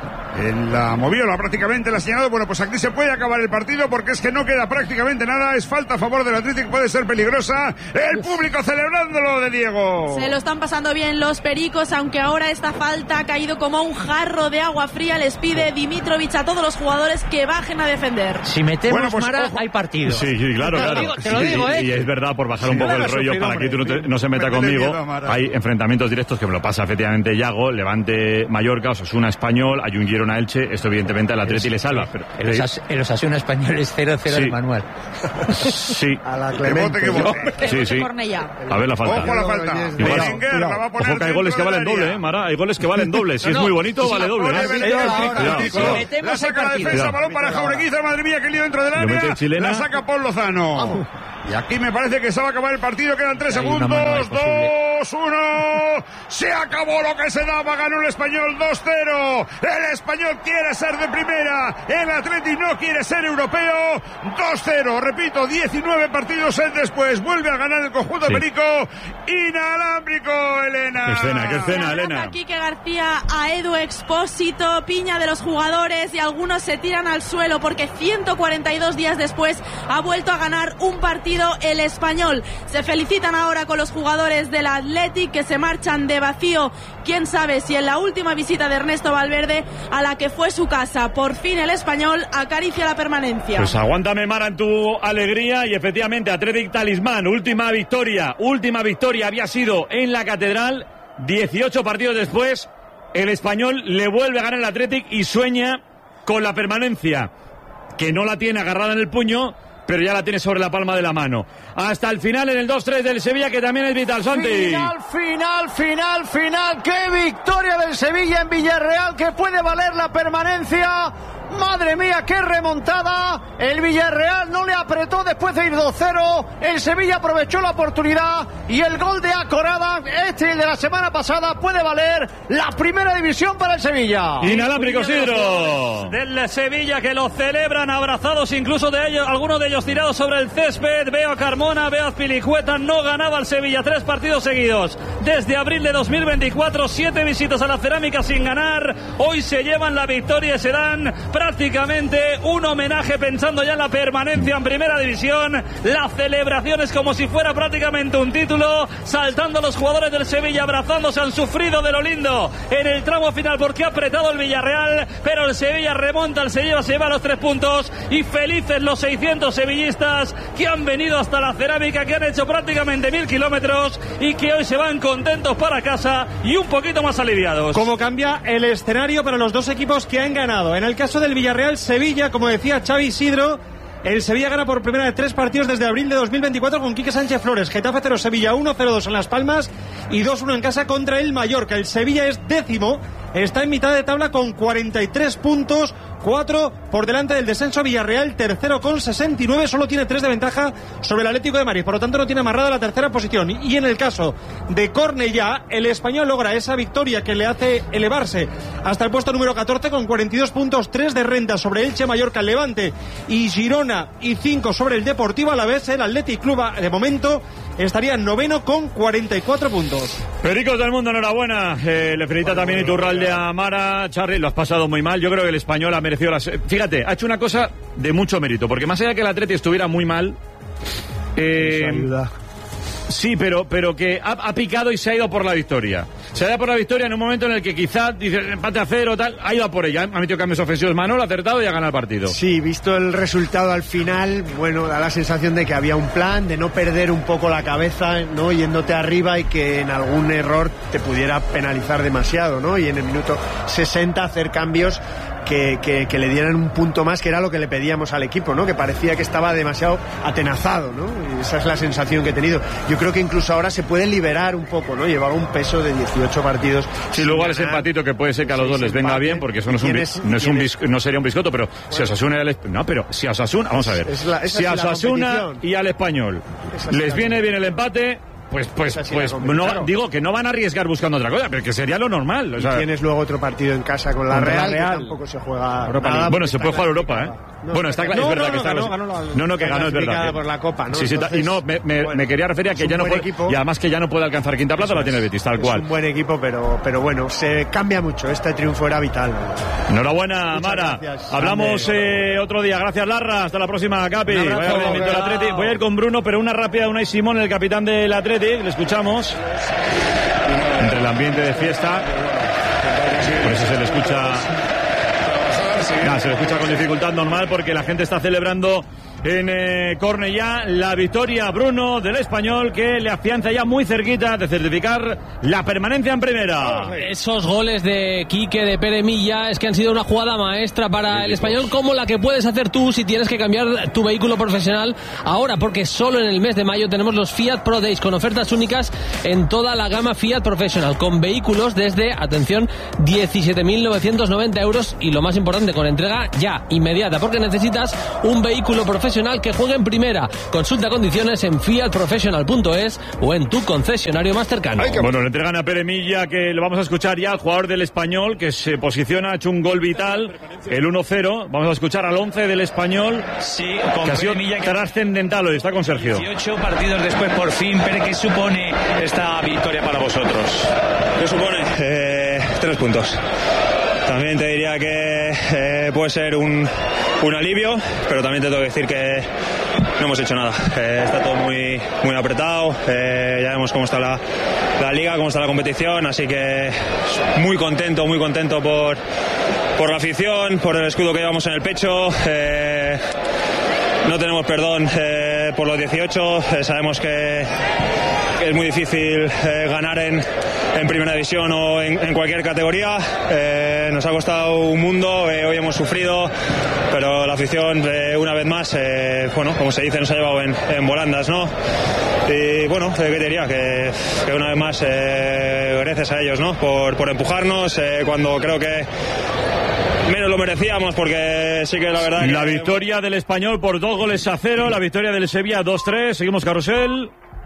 Él la movió, prácticamente la ha señalado. Bueno, pues aquí se puede acabar el partido porque es que no queda prácticamente nada. Es falta a favor del Atlético, puede ser peligrosa. El público celebrándolo de Diego. Se lo están pasando bien los Pericos, aunque ahora esta falta ha caído como un jarro de agua fría. Les pide Dimitrovic a todos los jugadores que bajen a enfrentar. Si metemos Mara, hay partido. Sí, claro. Te lo digo, Y es verdad, por bajar un poco el rollo, para que tú no se meta conmigo, hay enfrentamientos directos que me lo pasa efectivamente Yago, Levante Mallorca, Osasuna Español, hay un Girona Elche, esto evidentemente al Atleti le salva. Pero el Osasuna Español es 0-0 de manual. Sí. A la Clemente. Sí. A ver la falta. Ojo a la falta. Berenguer la va a poner. Ojo que hay goles que valen doble, Mara. Hay goles que valen doble. Si es muy bonito, vale doble. La saca la defensa, balón para Jaureguiza. Madre mía, qué lío dentro del área. La saca Paul Lozano. Y aquí me parece que se va a acabar el partido. Quedan 3 segundos. 2-1. Se acabó lo que se daba. Ganó el Español 2-0. El Español quiere ser de primera. El Atleti no quiere ser europeo. 2-0. Repito, 19 partidos después. Vuelve a ganar el conjunto perico. Inalámbrico, Elena. Qué escena, Elena. Quique García a Edu Expósito. Piña de los jugadores. Y algunos se tiran al suelo porque 142 días después ha vuelto a ganar un partido el Español. Se felicitan ahora con los jugadores del Athletic, que se marchan de vacío. Quién sabe si en la última visita de Ernesto Valverde a la que fue su casa. Por fin el Español acaricia la permanencia. Pues aguántame, Mara, en tu alegría. Y efectivamente, Athletic talismán, última victoria había sido en la Catedral. 18 partidos después, el Español le vuelve a ganar el Athletic y sueña con la permanencia, que no la tiene agarrada en el puño, pero ya la tiene sobre la palma de la mano. Hasta el final en el 2-3 del Sevilla, que también es vital, Santi. Final. ¡Qué victoria del Sevilla en Villarreal, que puede valer la permanencia! Madre mía, qué remontada. El Villarreal no le apretó después de ir 2-0. El Sevilla aprovechó la oportunidad y el gol de Acorada, el de la semana pasada, puede valer la primera división para el Sevilla. Inalámbrico, Sidro. Del Sevilla, que lo celebran abrazados, incluso de ellos, algunos de ellos tirados sobre el césped. Veo a Carmona, veo a Azpilicueta. No ganaba el Sevilla 3 partidos seguidos desde abril de 2024. 7 visitas a la Cerámica sin ganar. Hoy se llevan la victoria y se dan prácticamente un homenaje pensando ya en la permanencia en primera división. La celebración es como si fuera prácticamente un título, saltando los jugadores del Sevilla, abrazándose. Han sufrido de lo lindo en el tramo final porque ha apretado el Villarreal, pero el Sevilla remonta, se lleva los 3 puntos, y felices los 600 sevillistas que han venido hasta la Cerámica, que han hecho prácticamente 1000 kilómetros y que hoy se van contentos para casa y un poquito más aliviados. ¿Cómo cambia el escenario para los dos equipos que han ganado? En el caso del Villarreal-Sevilla, como decía Xavi Isidro, el Sevilla gana por primera de 3 partidos desde abril de 2024 con Quique Sánchez Flores. Getafe 0, Sevilla 1, 0-2 en Las Palmas y 2-1 en casa contra el Mallorca. El Sevilla es 10º, está en mitad de tabla con 43 puntos, 4 por delante del descenso. Villarreal tercero con 69, solo tiene 3 de ventaja sobre el Atlético de Madrid, por lo tanto no tiene amarrada la tercera posición. Y en el caso de Cornellá, el Español logra esa victoria que le hace elevarse hasta el puesto número 14 con 42 puntos, 3 de renta sobre Elche, Mallorca, Levante y Girona, y 5 sobre el Deportivo Alavés. El Athletic Club de momento estaría en noveno con 44 puntos. Pericos del mundo, enhorabuena. Le felicita también Iturralde a Mara. Charly, lo has pasado muy mal. Yo creo que el Español ha merecido las... Fíjate, ha hecho una cosa de mucho mérito, porque más allá de que el Atleti estuviera muy mal, sí, pero que ha picado y se ha ido por la victoria. Se ha ido por la victoria en un momento en el que quizás dice empate a 0 tal, ha ido a por ella, ha metido cambios ofensivos. Manolo ha acertado y ha ganado el partido. Sí, visto el resultado al final, bueno, da la sensación de que había un plan, de no perder un poco la cabeza, ¿no? Yéndote arriba y que en algún error te pudiera penalizar demasiado, ¿no? Y en el minuto 60 hacer cambios que le dieran un punto más, que era lo que le pedíamos al equipo, ¿no? Que parecía que estaba demasiado atenazado, ¿no? Y esa es la sensación que he tenido. Yo creo que incluso ahora se puede liberar un poco, ¿no? Llevar un peso de 18 partidos. Sí, luego ese empatito que puede ser que a los dos les venga bien, porque eso no sería un biscotto, pero bueno, si si a Osasuna, vamos a ver, si a Osasuna y al Español les viene bien el empate, pues no, digo que no van a arriesgar buscando otra cosa, pero que sería lo normal. O sea, tienes luego otro partido en casa con la Real, que tampoco se juega nada. Bueno, se puede jugar Europa, ¿eh? Bueno, está claro, es verdad que está... No, que ganó, es verdad. Por la Copa, ¿no? Sí, y no, me quería referir a que ya no puede, y además que ya no puede alcanzar quinta plaza, la tiene el Betis, tal cual. Es un buen equipo, pero bueno, se cambia mucho. Este triunfo era vital. Enhorabuena, Mara. Hablamos otro día. Gracias, Larra. Hasta la próxima, Capi. Voy a ir con Bruno, pero una rápida de Unai Simón, el capitán del Athletic. Le escuchamos. Entre el ambiente de fiesta. Por eso se le escucha... se le escucha con dificultad, normal, porque la gente está celebrando en Cornellá la victoria, Bruno, del Español, que le afianza ya muy cerquita de certificar la permanencia en primera. Esos goles de Quique, de Pere Milla, es que han sido una jugada maestra para el Español, como la que puedes hacer tú si tienes que cambiar tu vehículo profesional ahora, porque solo en el mes de mayo tenemos los Fiat Pro Days con ofertas únicas en toda la gama Fiat Professional, con vehículos desde, atención, 17.990 euros, y lo más importante, con entrega ya, inmediata, porque necesitas un vehículo profesional que juegue en primera. Consulta condiciones en fiatprofessional.es o en tu concesionario más cercano. Bueno, le entregan a Pere Milla, que lo vamos a escuchar ya, al jugador del Español, que se posiciona, ha hecho un gol vital, el 1-0. Vamos a escuchar al 11 del Español, sí, con que ha sido Milla, trascendental hoy. Está con Sergio. 18 partidos después, por fin, Pere, ¿qué supone esta victoria para vosotros? ¿Qué supone? 3 puntos. También te diría que puede ser un alivio, pero también te tengo que decir que no hemos hecho nada. Está todo muy apretado, ya vemos cómo está la liga, cómo está la competición, así que muy contento por la afición, por el escudo que llevamos en el pecho. No tenemos perdón por los 18, sabemos que es muy difícil ganar en en primera división o en cualquier categoría. Nos ha costado un mundo, hoy hemos sufrido, pero la afición una vez más, bueno, como se dice, nos ha llevado en volandas, ¿no? Y bueno, ¿qué te diría? Que una vez más gracias a ellos, ¿no? Por empujarnos cuando creo que menos lo merecíamos, porque sí que la verdad la victoria del Español por 2-0, la victoria del Sevilla 2-3. Seguimos, Carrusel.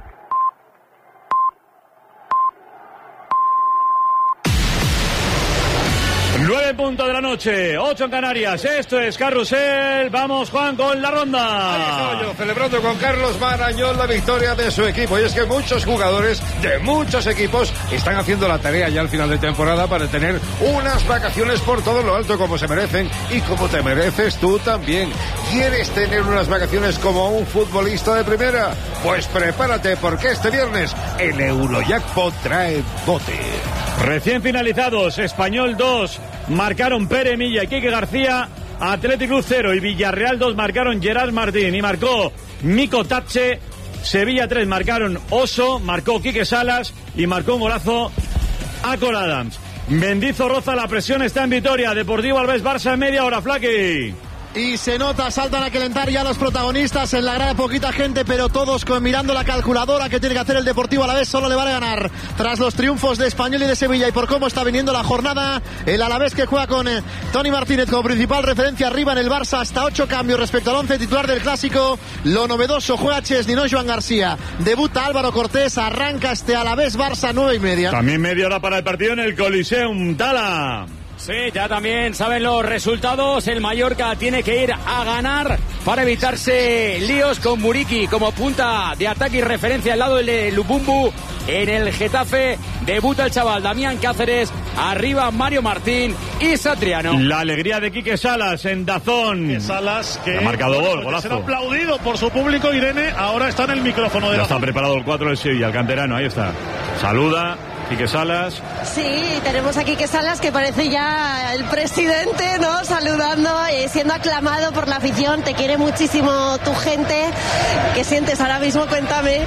9:00 de la noche, 8 en Canarias. Esto es Carrusel. Vamos, Juan, con la ronda. Ahí estoy yo, celebrando con Carlos Marañón la victoria de su equipo. Y es que muchos jugadores de muchos equipos están haciendo la tarea ya al final de temporada para tener unas vacaciones por todo lo alto, como se merecen y como te mereces tú también. ¿Quieres tener unas vacaciones como un futbolista de primera? Pues prepárate, porque este viernes el Eurojackpot trae bote. Recién finalizados, Español 2, marcaron Pere Milla y Quique García, Athletic Club 0 y Villarreal 2 marcaron Gerard Martín y marcó Miko Tatche, Sevilla 3 marcaron Oso, marcó Quique Salas y marcó un golazo Acor Adams. Mendizorroza, la presión está en Vitoria, Deportivo Alavés Barça en media hora, Flaky. Y se nota, saltan a calentar ya los protagonistas, en la grada poquita gente, pero todos mirando la calculadora que tiene que hacer el Deportivo Alavés, solo le vale ganar. Tras los triunfos de Español y de Sevilla y por cómo está viniendo la jornada, el Alavés que juega con Toni Martínez como principal referencia arriba en el Barça, hasta 8 cambios respecto al 11 titular del Clásico. Lo novedoso, juega Chesney, no Joan García. Debuta Álvaro Cortés, arranca este Alavés Barça 9:30. También media hora para el partido en el Coliseum, Tala. Sí, ya también saben los resultados. El Mallorca tiene que ir a ganar para evitarse líos con Muriqui como punta de ataque y referencia al lado de Lubumbu. En el Getafe debuta el chaval Damián Cáceres, arriba Mario Martín y Satriano. La alegría de Quique Salas en Dazón. Quique Salas que ha marcado gol, golazo. Será aplaudido por su público. Irene ahora está en el micrófono de ya Dazón. Está preparado el 4 del Sevilla, el canterano, ahí está. Saluda Quique Salas. Sí, tenemos a Quique Salas, que parece ya el presidente, ¿no? Saludando y siendo aclamado por la afición. Te quiere muchísimo tu gente. ¿Qué sientes ahora mismo? Cuéntame.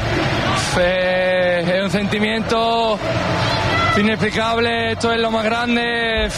Es un sentimiento inexplicable. Esto es lo más grande.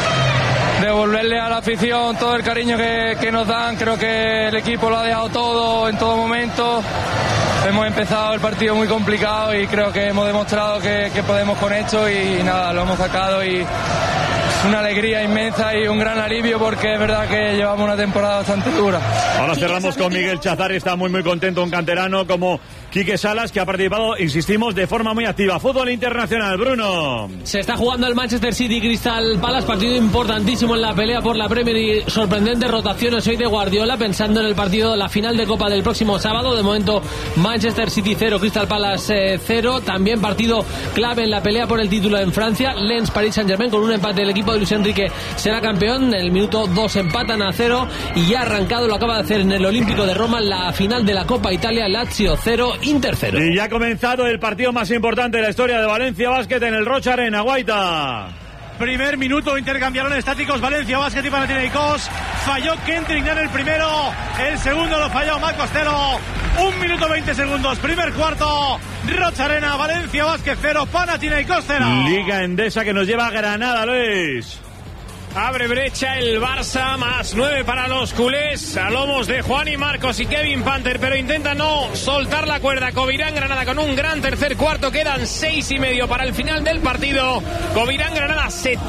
Devolverle a la afición todo el cariño que nos dan. Creo que el equipo lo ha dejado todo en todo momento. Hemos empezado el partido muy complicado y creo que hemos demostrado que podemos con esto y nada, lo hemos sacado y es una alegría inmensa y un gran alivio porque es verdad que llevamos una temporada bastante dura. Ahora cerramos con Miguel Chazar, está muy contento, un canterano como Quique Salas, que ha participado, insistimos, de forma muy activa. Fútbol internacional, Bruno. Se está jugando el Manchester City Crystal Palace, partido importantísimo en la pelea por la Premier y sorprendentes rotaciones hoy de Guardiola, pensando en el partido, la final de Copa del próximo sábado. De momento, Manchester City 0, Crystal Palace 0. También partido clave en la pelea por el título en Francia. Lens Paris Saint-Germain, con un empate del equipo de Luis Enrique será campeón. En el minuto 2 empatan a 0 y ya ha arrancado, lo acaba de hacer en el Olímpico de Roma, la final de la Copa Italia. Lazio 0, Inter 0. Y ya ha comenzado el partido más importante de la historia de Valencia Basket en el Rocha Arena, Guaita. Primer minuto, intercambiaron estáticos Valencia Basket y Panathinaikos. Falló Kendrick en el primero, el segundo lo falló Mac Costello. 1 minuto 20 segundos, primer cuarto. Rocha Arena, Valencia Basket 0, Panathinaikos 0. Liga Endesa que nos lleva a Granada, Luis. Abre brecha el Barça, más 9 para los culés, a lomos de Juan y Marcos y Kevin Panther, pero intenta no soltar la cuerda. Covirán Granada con un gran tercer cuarto, quedan 6:30 para el final del partido. Covirán Granada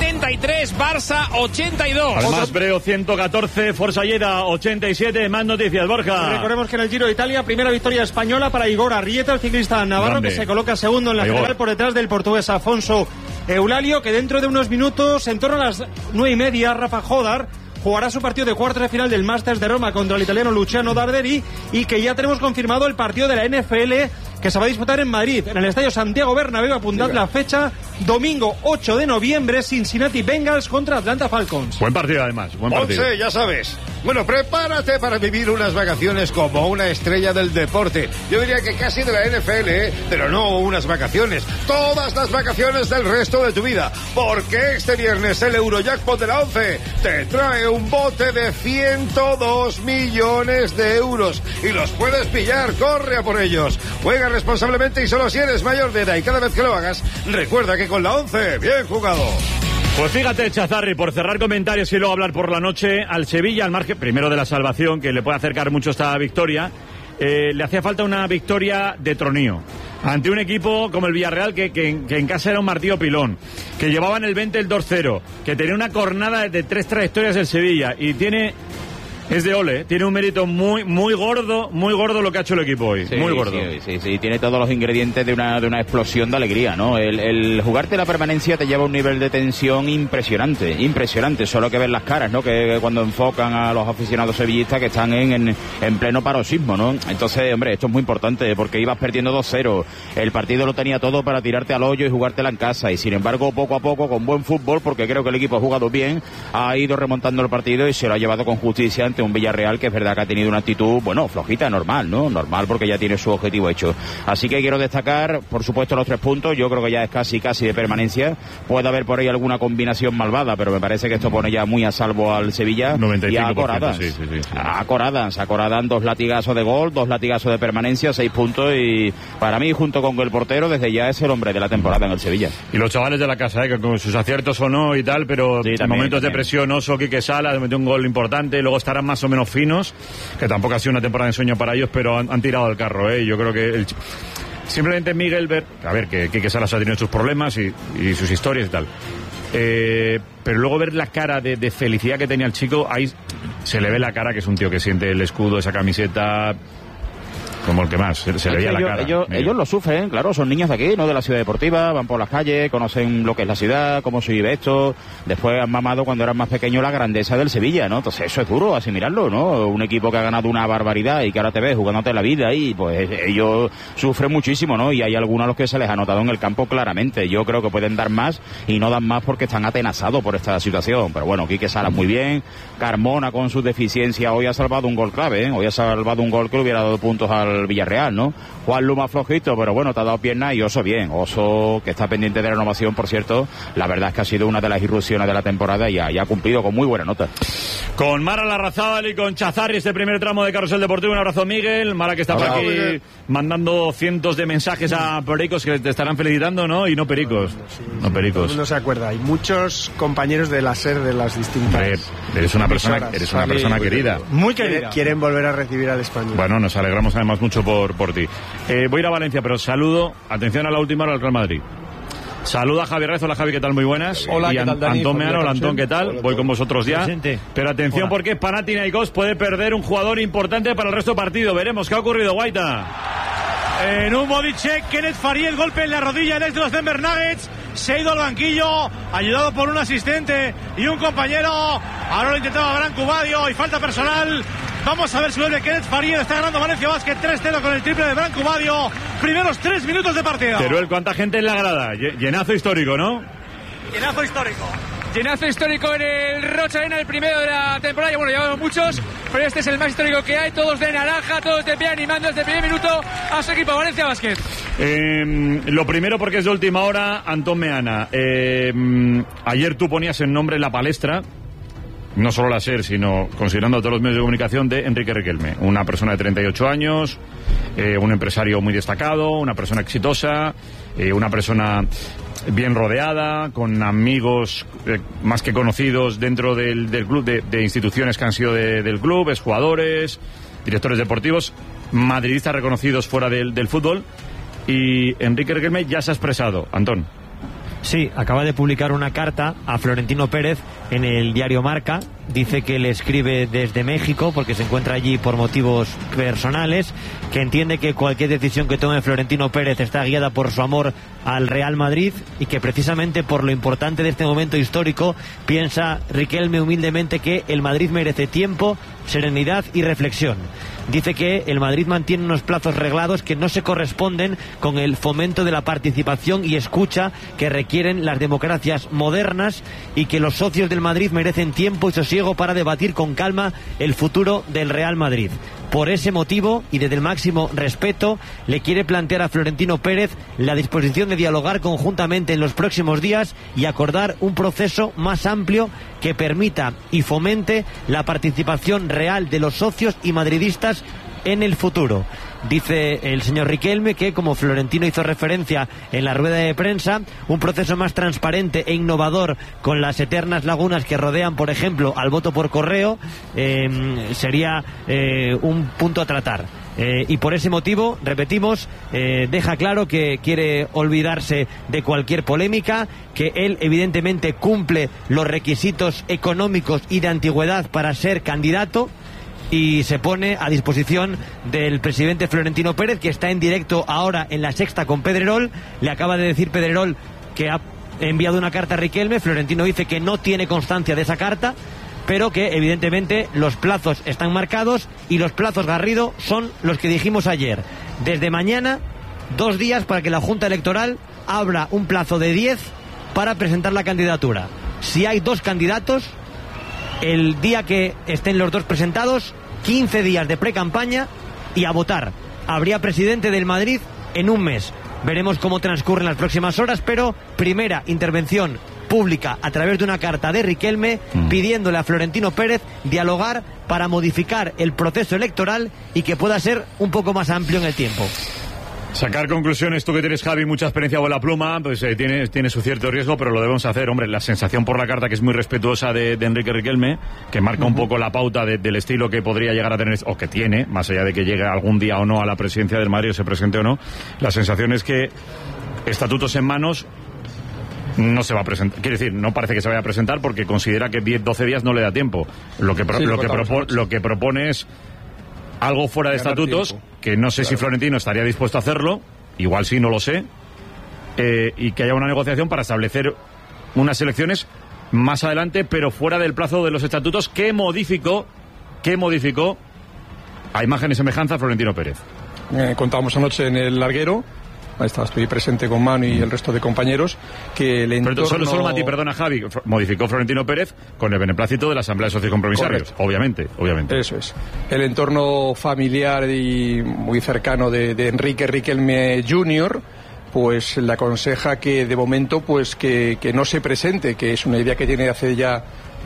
73, Barça 82. Además, Breo 114, Forza Lleida 87, más noticias, Borja. Recordemos que en el Giro de Italia, primera victoria española para Igor Arrieta, el ciclista navarro, grande, que se coloca segundo en la general por detrás del portugués Afonso Eulalio, que dentro de unos minutos, en torno a las 9:30, Rafa Jodar jugará su partido de cuartos de final del Masters de Roma contra el italiano Luciano Darderi, y que ya tenemos confirmado el partido de la NFL que se va a disputar en Madrid, en el Estadio Santiago Bernabéu. Apuntad la fecha, domingo 8 de noviembre, Cincinnati Bengals contra Atlanta Falcons. Buen partido además, buen partido. Once, ya sabes. Bueno, prepárate para vivir unas vacaciones como una estrella del deporte. Yo diría que casi de la NFL, pero no unas vacaciones. Todas las vacaciones del resto de tu vida. Porque este viernes el Eurojackpot de la 11 te trae un bote de 102 millones de euros. Y los puedes pillar, corre a por ellos. Juega responsablemente y solo si eres mayor de edad. Y cada vez que lo hagas, recuerda que que con la 11. Bien jugado. Pues fíjate, Chazarri, por cerrar comentarios y luego hablar por la noche, al Sevilla, al margen primero de la salvación, que le puede acercar mucho esta victoria, le hacía falta una victoria de tronío ante un equipo como el Villarreal que en casa era un martillo pilón, que llevaba en el 20 el 2-0, que tenía una cornada de 3 trayectorias del Sevilla y es de ole, tiene un mérito muy gordo lo que ha hecho el equipo hoy, sí, muy gordo. Sí, tiene todos los ingredientes de una explosión de alegría, ¿no? El jugarte la permanencia te lleva a un nivel de tensión impresionante, solo que ver las caras, ¿no? Que cuando enfocan a los aficionados sevillistas que están en pleno paroxismo, ¿no? Entonces, hombre, esto es muy importante porque ibas perdiendo 2-0, el partido lo tenía todo para tirarte al hoyo y jugártela en casa, y sin embargo, poco a poco, con buen fútbol, porque creo que el equipo ha jugado bien, ha ido remontando el partido y se lo ha llevado con justicia ante un Villarreal que es verdad que ha tenido una actitud, bueno, flojita, normal, ¿no? Normal porque ya tiene su objetivo hecho. Así que quiero destacar, por supuesto, los 3 puntos. Yo creo que ya es casi de permanencia. Puede haber por ahí alguna combinación malvada, pero me parece que esto pone ya muy a salvo al Sevilla. 95%, y a Coradans. Sí. A Coradans 2 latigazos de gol, 2 latigazos de permanencia, 6 puntos, y para mí, junto con el portero, desde ya es el hombre de la temporada en el Sevilla. Y los chavales de la casa, que con sus aciertos o no y tal, pero sí, en momentos de presión, Oso, Quique Salas metió un gol importante, luego estarán más o menos finos, que tampoco ha sido una temporada de ensueño para ellos, pero han tirado el carro, ¿eh? Yo creo que simplemente Miguel que Quique Salas ha tenido sus problemas y sus historias y tal, pero luego ver la cara de felicidad que tenía el chico, ahí se le ve la cara que es un tío que siente el escudo, esa camiseta como el que más, se le veía la cara. Ellos lo sufren, claro, son niños de aquí, no de la ciudad deportiva, van por las calles, conocen lo que es la ciudad, cómo se vive esto, después han mamado cuando eran más pequeños la grandeza del Sevilla, ¿no? Entonces eso es duro asimilarlo, ¿no? Un equipo que ha ganado una barbaridad y que ahora te ves jugándote la vida y pues ellos sufren muchísimo, ¿no? Y hay algunos a los que se les ha notado en el campo claramente. Yo creo que pueden dar más y no dan más porque están atenazados por esta situación. Pero bueno, Quique Salas muy bien, Carmona con sus deficiencias hoy ha salvado un gol clave, ¿eh? Hoy ha salvado un gol que le hubiera dado puntos al Villarreal, ¿no? Juan Luma flojito, pero bueno, te ha dado pierna, y Oso bien. Oso, que está pendiente de la renovación, por cierto, la verdad es que ha sido una de las irrupciones de la temporada y ha cumplido con muy buena nota. Con Mara Larrazábal y con Chazarri, este primer tramo de Carrusel Deportivo. Un abrazo, Miguel. Mara, que está por aquí mandando cientos de mensajes a pericos que te estarán felicitando, ¿no? Y no pericos. No pericos. Todo el mundo se acuerda. Hay muchos compañeros de la SER de las distintas. Eres una persona querida. Muy querida. Quieren volver a recibir al español. Bueno, nos alegramos además mucho por ti. Voy a ir a Valencia, pero saludo, atención a la última hora del Real Madrid. Saluda a Javi Rez. Hola, Javi, ¿qué tal? Muy buenas. Hola, y ¿qué tal, Dani? Antón Meano. Hola, Antón, ¿qué tal? Voy con vosotros ya. Presente. Pero atención, porque Panathinaikos puede perder un jugador importante para el resto del partido. Veremos qué ha ocurrido, Guaita. En un body check, Kenneth Farid, el golpe en la rodilla del ex de los Denver Nuggets, se ha ido al banquillo, ayudado por un asistente y un compañero. Ahora lo intentaba Branco Badio y falta personal. Vamos a ver si vuelve Kenneth Farid. Está ganando Valencia Basket 3-0 con el triple de Branco Badio. Primeros 3 minutos de partido. Teruel, ¿cuánta gente en la grada? Llenazo histórico, ¿no? Llenazo histórico. Llenazo histórico en el Rocha Arena, el primero de la temporada. Y bueno, llevamos muchos, pero este es el más histórico que hay. Todos de naranja, todos de pie, animando desde el primer minuto a su equipo, Valencia Basket. Lo primero, porque es de última hora, Antón Meana. Ayer tú ponías en nombre en la palestra, no solo la SER, sino considerando todos los medios de comunicación, de Enrique Riquelme. Una persona de 38 años, un empresario muy destacado, una persona exitosa, una persona bien rodeada, con amigos más que conocidos dentro del club, de instituciones que han sido del club, exjugadores, directores deportivos, madridistas reconocidos fuera del fútbol. Y Enrique Riquelme ya se ha expresado, Antón. Sí, acaba de publicar una carta a Florentino Pérez en el diario Marca. Dice que le escribe desde México porque se encuentra allí por motivos personales, que entiende que cualquier decisión que tome Florentino Pérez está guiada por su amor al Real Madrid y que precisamente por lo importante de este momento histórico piensa Riquelme humildemente que el Madrid merece tiempo, serenidad y reflexión. Dice que el Madrid mantiene unos plazos reglados que no se corresponden con el fomento de la participación y escucha que requieren las democracias modernas y que los socios del Madrid merecen tiempo y sosiego para debatir con calma el futuro del Real Madrid. Por ese motivo, y desde el máximo respeto, le quiere plantear a Florentino Pérez la disposición de dialogar conjuntamente en los próximos días y acordar un proceso más amplio que permita y fomente la participación real de los socios y madridistas en el futuro. Dice el señor Riquelme que, como Florentino hizo referencia en la rueda de prensa, un proceso más transparente e innovador con las eternas lagunas que rodean, por ejemplo, al voto por correo, sería un punto a tratar. Y por ese motivo, repetimos, deja claro que quiere olvidarse de cualquier polémica, que él evidentemente cumple los requisitos económicos y de antigüedad para ser candidato, y se pone a disposición del presidente Florentino Pérez, que está en directo ahora en La Sexta con Pedrerol. Le acaba de decir Pedrerol que ha enviado una carta a Riquelme. Florentino dice que no tiene constancia de esa carta, pero que evidentemente los plazos están marcados, y los plazos, Garrido, son los que dijimos ayer. Desde mañana, 2 días para que la Junta Electoral abra un plazo de 10 para presentar la candidatura. Si hay 2 candidatos, el día que estén los 2 presentados, 15 días de pre-campaña y a votar. Habría presidente del Madrid en un mes. Veremos cómo transcurren las próximas horas, pero primera intervención pública a través de una carta de Riquelme pidiéndole a Florentino Pérez dialogar para modificar el proceso electoral y que pueda ser un poco más amplio en el tiempo. Sacar conclusiones, tú que tienes, Javi, mucha experiencia con la pluma, pues tiene su cierto riesgo, pero lo debemos hacer. Hombre, la sensación por la carta, que es muy respetuosa de Enrique Riquelme, que marca un poco la pauta del estilo que podría llegar a tener, o que tiene, más allá de que llegue algún día o no a la presidencia del Madrid, o se presente o no. La sensación es que estatutos en manos no se va a presentar. Quiere decir, no parece que se vaya a presentar porque considera que 10-12 días no le da tiempo. Lo que propone es algo fuera de estatutos, tiempo, que no sé si Florentino estaría dispuesto a hacerlo, igual sí, no lo sé, y que haya una negociación para establecer unas elecciones más adelante, pero fuera del plazo de los estatutos que modificó a imagen y semejanza Florentino Pérez. Contábamos anoche en el larguero, ahí está, estoy presente con Manu y el resto de compañeros, que el entorno... Pero solo Mati, perdona, Javi, modificó Florentino Pérez con el beneplácito de la Asamblea de Socios Compromisarios. Correcto. Obviamente. Eso es. El entorno familiar y muy cercano de Enrique Riquelme Jr., pues le aconseja que de momento pues que no se presente, que es una idea que tiene hace ya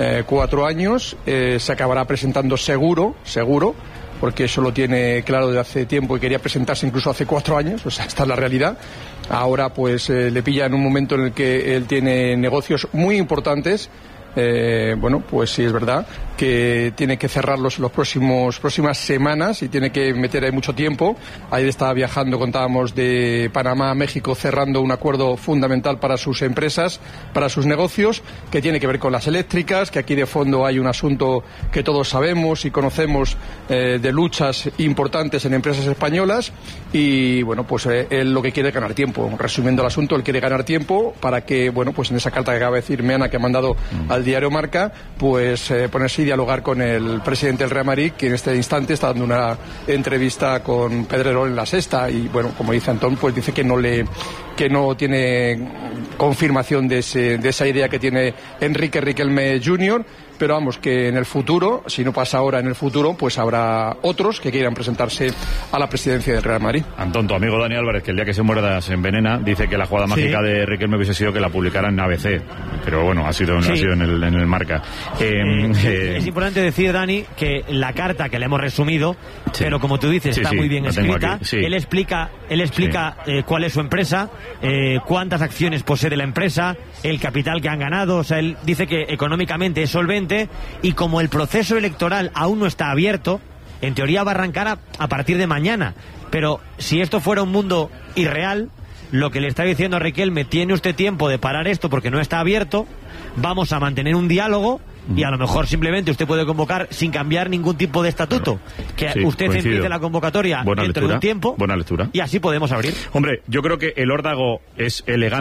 4 años, se acabará presentando seguro, porque eso lo tiene claro desde hace tiempo y quería presentarse incluso hace 4 años, o sea, esta es la realidad. Ahora pues le pilla en un momento en el que él tiene negocios muy importantes. Bueno, pues sí es verdad que tiene que cerrarlos en las próximas semanas y tiene que meter ahí mucho tiempo. Ayer estaba viajando, contábamos, de Panamá a México, cerrando un acuerdo fundamental para sus empresas, para sus negocios, que tiene que ver con las eléctricas, que aquí de fondo hay un asunto que todos sabemos y conocemos, de luchas importantes en empresas españolas, y bueno, pues él lo que quiere es ganar tiempo. Resumiendo el asunto, él quiere ganar tiempo para que, bueno, pues en esa carta que acaba de decir Meana, que ha mandado al diario Marca, pues ponerse y dialogar con el presidente del Real Madrid, que en este instante está dando una entrevista con Pedrerol en La Sexta, y bueno, como dice Antón, pues dice que no tiene confirmación de esa idea que tiene Enrique Riquelme Jr., pero vamos, que en el futuro, si no pasa ahora, en el futuro, pues habrá otros que quieran presentarse a la presidencia del Real Madrid. Antón, tu amigo Dani Álvarez, que el día que se muerda se envenena, dice que la jugada mágica de Riquelme hubiese sido que la publicara en ABC, pero bueno, ha sido en el Marca. Es importante decir, Dani, que la carta que le hemos resumido, pero como tú dices, está muy bien escrita. Él explica cuál es su empresa, cuántas acciones posee de la empresa, el capital que han ganado. O sea, él dice que económicamente es solvente, y como el proceso electoral aún no está abierto, en teoría va a arrancar a partir de mañana. Pero si esto fuera un mundo irreal, lo que le está diciendo a Riquelme: tiene usted tiempo de parar esto porque no está abierto, vamos a mantener un diálogo, y a lo mejor simplemente usted puede convocar sin cambiar ningún tipo de estatuto, que usted empiece la convocatoria dentro de un tiempo, buena lectura, y así podemos abrir. Hombre, yo creo que el órdago es elegante.